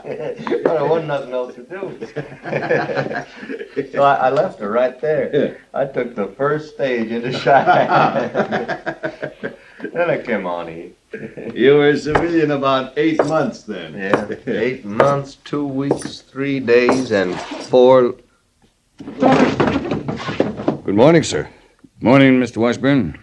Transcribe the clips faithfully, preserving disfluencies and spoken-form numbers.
Well, there wasn't nothing else to do. So I, I left her right there. I took the first stage into Cheyenne. Then I came on here. You were a civilian about eight months then. Yeah, eight months, two weeks, three days, and four... Good morning, sir. Morning, Mister Washburn.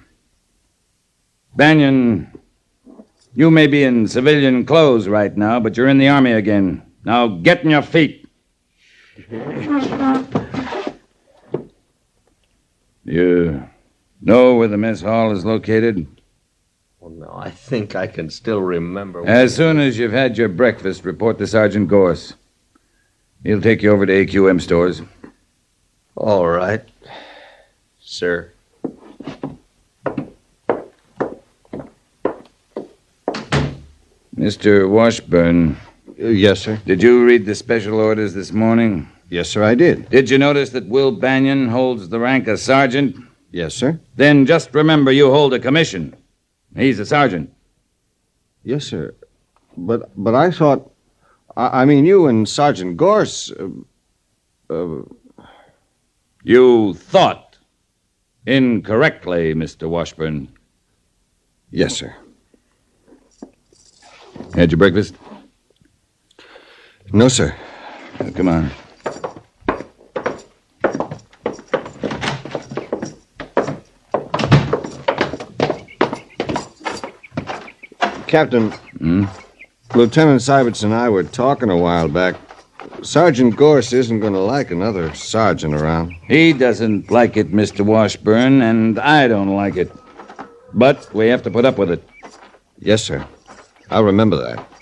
Banyan, you may be in civilian clothes right now, but you're in the Army again. Now get on your feet. You know where the mess hall is located? Well, no, I think I can still remember... As soon as you've had your breakfast, report to Sergeant Gorse. He'll take you over to A Q M stores. All right, sir. Mister Washburn. Uh, yes, sir. Did you read the special orders this morning? Yes, sir, I did. Did you notice that Will Banyan holds the rank of sergeant? Yes, sir. Then just remember you hold a commission. He's a sergeant. Yes, sir. But but I thought... I, I mean, you and Sergeant Gorse... Uh, uh, You thought incorrectly, Mister Washburn. Yes, sir. Had your breakfast? No, sir. Uh, come on. Captain, Hmm? Lieutenant Syberts and I were talking a while back. Sergeant Gorse isn't going to like another sergeant around. He doesn't like it, Mister Washburn, and I don't like it. But we have to put up with it. Yes, sir. I'll remember that.